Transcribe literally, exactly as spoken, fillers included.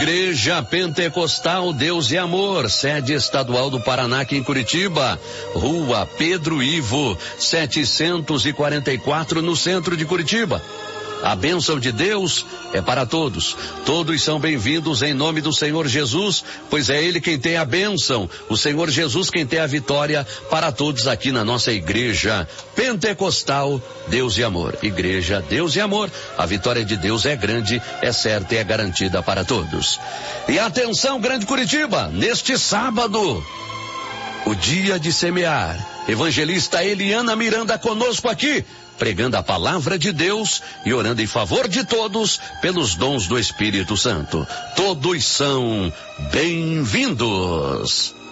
Igreja Pentecostal Deus e Amor, sede estadual do Paraná aqui em Curitiba, Rua Pedro Ivo, setecentos e quarenta e quatro, no centro de Curitiba. A bênção de Deus é para todos. Todos são bem-vindos em nome do Senhor Jesus, pois é Ele quem tem a bênção. O Senhor Jesus quem tem a vitória para todos aqui na nossa Igreja Pentecostal Deus e Amor. Igreja Deus e Amor. A vitória de Deus é grande, é certa e é garantida para todos. E atenção, Grande Curitiba, neste sábado, o dia de semear. Evangelista Eliana Miranda conosco aqui, pregando a palavra de Deus e orando em favor de todos pelos dons do Espírito Santo. Todos são bem-vindos.